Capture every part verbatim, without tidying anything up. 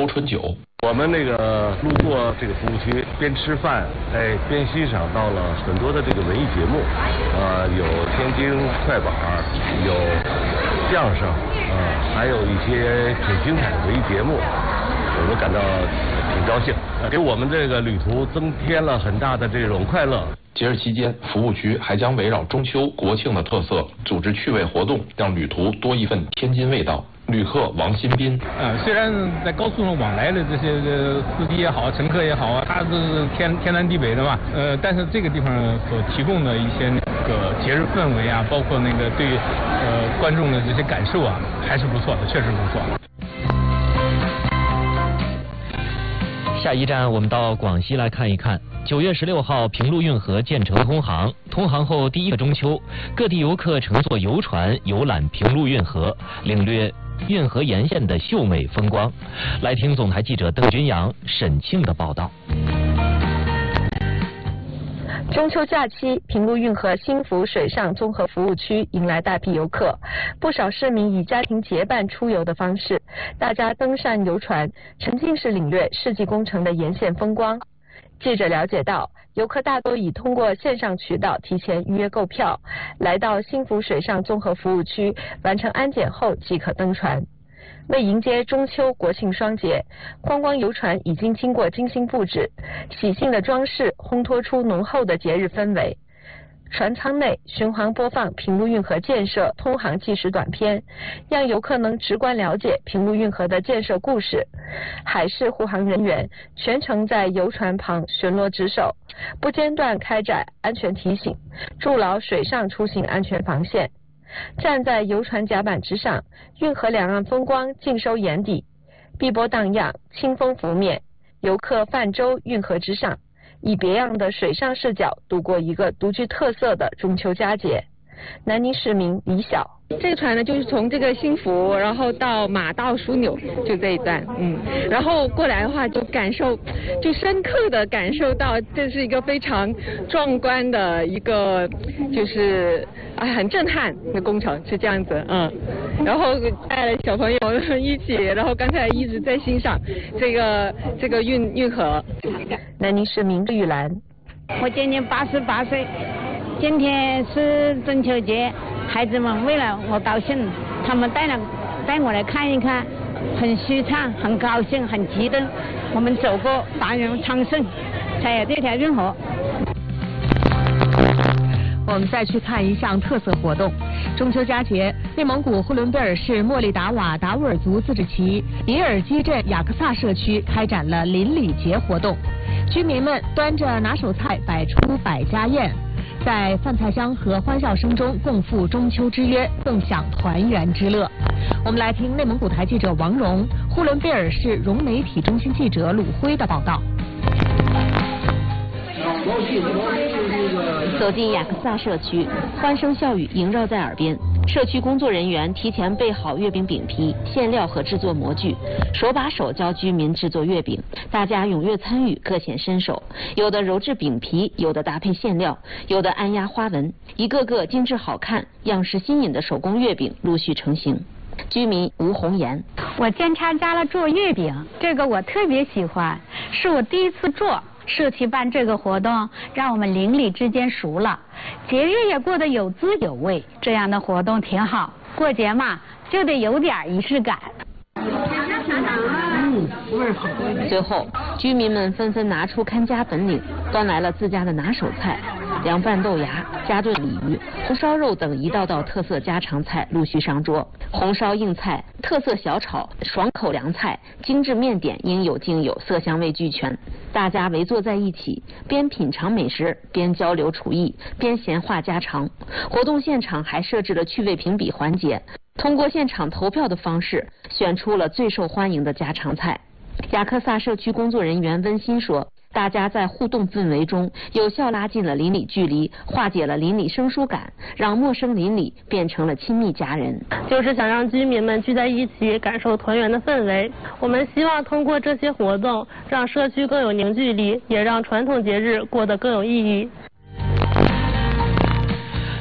周春九。 我们那个路过这个服务区，边吃饭，哎，边欣赏到了很多的这个文艺节目，啊、呃，有天津快板，有相声，啊、呃，还有一些挺精彩的文艺节目，我们感到挺高兴，给我们这个旅途增添了很大的这种快乐。 节日期间，服务区还将围绕中秋、国庆的特色，组织趣味活动，让旅途多一份天津味道。旅客王新斌， 呃，虽然在高速上往来的这些司机也好，乘客也好啊，他是天天南地北的嘛，呃，但是这个地方所提供的一些那个节日氛围啊，包括那个对呃观众的这些感受啊，还是不错的，确实不错。 下一站，我们到广西来看一看。九月十六号，平陆运河建成通航。通航后第一个中秋，各地游客乘坐游船游览平陆运河，领略运河沿线的秀美风光。来听总台记者邓军阳、沈庆的报道。 中秋假期，平陆运河新福水上综合服务区迎来大批游客，不少市民以家庭结伴出游的方式，大家登上游船，沉浸式领略世纪工程的沿线风光。记者了解到，游客大多已通过线上渠道提前预约购票，来到新福水上综合服务区完成安检后即可登船。为迎接中秋国庆双节，观光游船已经经过精心布置，喜庆的装饰烘托出浓厚的节日氛围。船舱内循环播放平陆运河建设通航纪实短片，让游客能直观了解平陆运河的建设故事。海事护航人员全程在游船旁巡逻值守，不间断开展安全提醒，筑牢水上出行安全防线。站在游船甲板之上，运河两岸风光尽收眼底，碧波荡漾，清风拂面，游客泛舟运河之上，以别样的水上视角度过一个独具特色的中秋佳节。南宁市民李晓， 这个船呢，就是从这个新福，然后到马到枢纽，就这一段，嗯，然后过来的话，就感受，就深刻的感受到，这是一个非常壮观的一个，就是啊，很震撼的工程，是这样子，嗯，然后带了小朋友一起，然后刚才一直在欣赏这个这个运运河。 南宁市民玉兰， 我今年八十八岁。今天是中秋节，孩子们为了我高兴，他们带了带我来看一看，很舒畅，很高兴，很激动。我们走过繁荣昌盛，才有这条运河。 我们再去看一项特色活动。中秋佳节，内蒙古呼伦贝尔市莫力达瓦达乌尔族自治旗尼尔基镇雅克萨社区开展了邻里节活动，居民们端着拿手菜摆出百家宴，在饭菜香和欢笑声中共赴中秋之约，共享团圆之乐。我们来听内蒙古台记者王荣、呼伦贝尔市融媒体中心记者鲁辉的报道。 走进雅克萨社区，欢声笑语萦绕在耳边。社区工作人员提前备好月饼饼皮、馅料和制作模具，手把手教居民制作月饼。大家踊跃参与，各显身手，有的揉制饼皮，有的搭配馅料，有的安压花纹，一个个精致好看、样式新颖的手工月饼陆续成型。居民吴红岩， 我先参加了做月饼，这个我特别喜欢，是我第一次做。社区办这个活动，让我们邻里之间熟了，节日也过得有滋有味。这样的活动挺好，过节嘛就得有点仪式感。 嗯，味儿好。最后，居民们纷纷拿出看家本领，端来了自家的拿手菜。凉拌豆芽、加炖鲤鱼、红烧肉等一道道特色家常菜陆续上桌，红烧硬菜、特色小炒、爽口凉菜、精致面点应有尽有，色香味俱全。大家围坐在一起，边品尝美食，边交流厨艺，边闲话家常。活动现场还设置了趣味评比环节，通过现场投票的方式，选出了最受欢迎的家常菜。雅克萨社区工作人员温馨说，大家在互动氛围中有效拉近了邻里距离，化解了邻里生疏感，让陌生邻里变成了亲密家人。 就是想让居民们聚在一起，感受团圆的氛围。我们希望通过这些活动，让社区更有凝聚力，也让传统节日过得更有意义。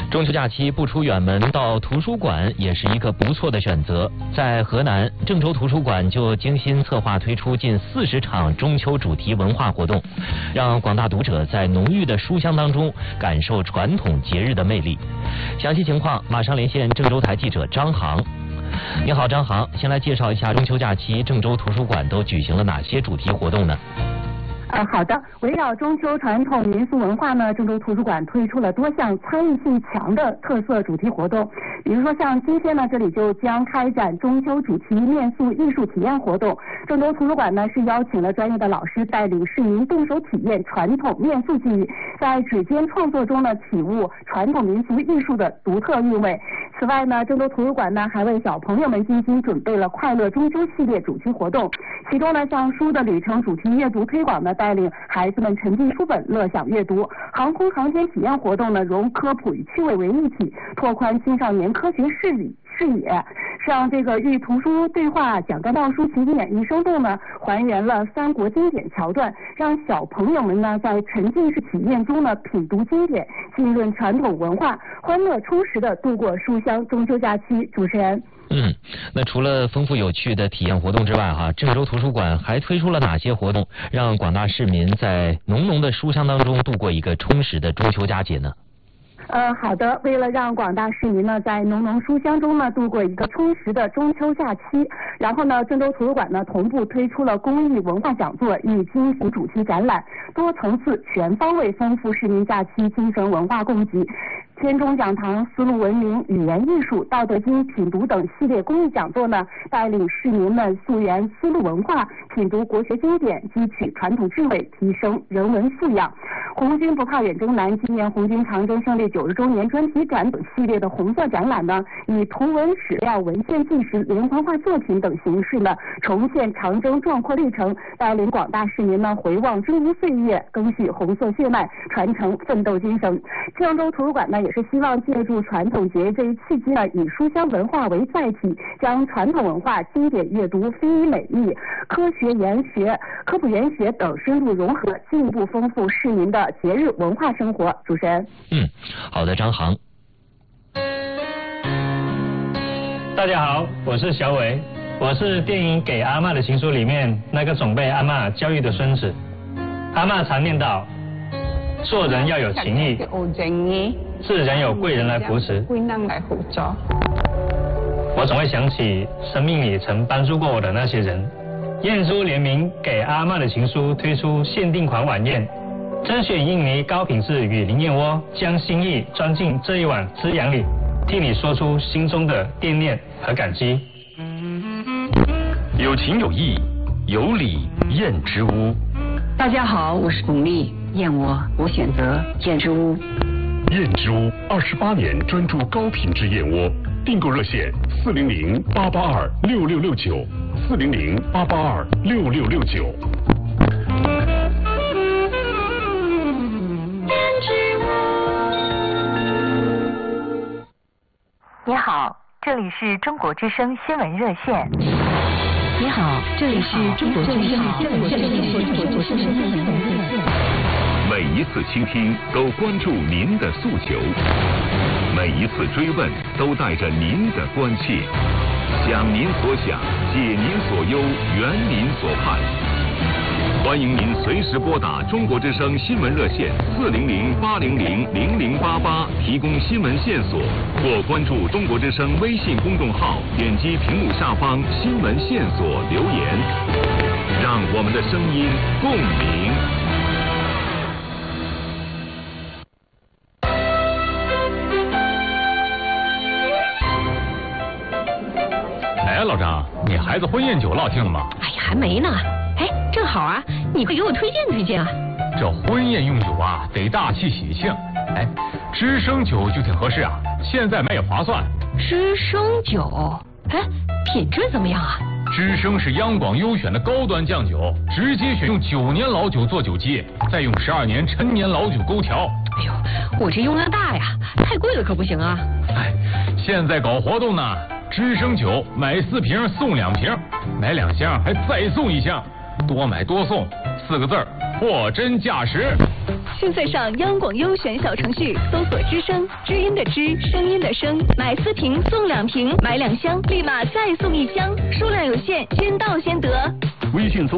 中秋假期不出远门，到图书馆也是一个不错的选择。在河南郑州图书馆就精心策划推出近四十场中秋主题文化活动，让广大读者在浓郁的书香当中感受传统节日的魅力。详细情况马上连线郑州台记者张航。你好，张航，先来介绍一下中秋假期郑州图书馆都举行了哪些主题活动呢？ 呃，好的，围绕中秋传统民俗文化呢，郑州图书馆推出了多项参与性强的特色主题活动。比如说像今天呢，这里就将开展中秋主题面塑艺术体验活动。郑州图书馆呢是邀请了专业的老师带领市民动手体验传统面塑技艺，在指尖创作中呢体悟传统民俗艺术的独特韵味。此外呢，郑州图书馆呢还为小朋友们精心准备了快乐中秋系列主题活动，其中呢像书的旅程主题阅读推广呢，带领孩子们沉浸书本，乐享阅读；航空航天体验活动呢，融科普与趣味为一体，拓宽青少年科学视野。视野让这个寓图书对话讲干道书情景演绎生动呢，还原了三国经典桥段，让小朋友们呢在沉浸式体验中呢品读经典，浸润传统文化，欢乐充实的度过书香中秋假期。主持人。 嗯，那除了丰富有趣的体验活动之外，哈，郑州图书馆还推出了哪些活动，让广大市民在浓浓的书香当中度过一个充实的中秋佳节呢？ 呃，好的，为了让广大市民呢在浓浓书香中呢度过一个充实的中秋假期，然后呢，郑州图书馆呢同步推出了公益文化讲座与精品主题展览，多层次、全方位丰富市民假期精神文化供给。天中讲堂、丝路文明、语言艺术、道德经品读等系列公益讲座呢，带领市民们溯源丝路文化，品读国学经典，汲取传统智慧，提升人文素养。红军不怕远征难纪念红军长征胜利九十周年专题展等系列的红色展览呢，以图文史料、文献纪实、连环画作品等形式呢，重现长征壮阔历程，带领广大市民呢回望峥嵘岁月，更续红色血脉，传承奋斗精神。郑州图书馆呢也是希望借助传统节这一契机呢，以书香文化为载体，将传统文化、经典阅读、非遗美丽、科学研学、科普研学等深度融合，进一步丰富市民的节日文化生活。主持人。 嗯，好的，张航。 大家好，我是小伟，我是电影《给阿嬷的情书》里面那个总被阿嬷教育的孙子。阿嬷常念叨，做人要有情义，是人有贵人来扶持。我总会想起生命里曾帮助过我的那些人。燕珠联名《给阿嬷的情书》推出限定款晚宴，甄选印尼高品质与灵燕窝，将心意装进这一碗滋养里，替你说出心中的惦念和感激。 有情有义，有礼燕之屋。 大家好，我是巩俐，燕窝我选择燕之屋。 燕之屋二十八年专注高品质燕窝，订购热线四零零八八二六六六九，四零零八八二六六六九。 你好，这里是中国之声新闻热线。 你好，这里是中国之声新闻热线。 每一次倾听都关注您的诉求，每一次追问都带着您的关切，想您所想，解您所忧，圆您所盼。欢迎您随时拨打中国之声新闻热线四零零八零零零零八八提供新闻线索，或关注中国之声微信公众号，点击屏幕下方新闻线索留言，让我们的声音共鸣。 哎，老张，你孩子婚宴酒落定了吗？ 哎呀，还没呢。哎，正好啊，你快给我推荐推荐啊！ 这婚宴用酒啊，得大气喜庆。哎，知生酒就挺合适啊，现在买也划算。 知生酒，哎，品质怎么样啊？ 知生是央广优选的高端酱酒，直接选用九年老酒做酒基，再用十二年陈年老酒勾调。 哎呦，我这用量大呀，太贵了可不行啊！ 哎，现在搞活动呢，知生酒买四瓶送两瓶，买两箱还再送一箱。多买多送，四个字儿，货真价实。 现在上央广优选小程序搜索之声，知音的知，声音的声，买四瓶送两瓶，买两箱立马再送一箱，数量有限，先到先得。 微信搜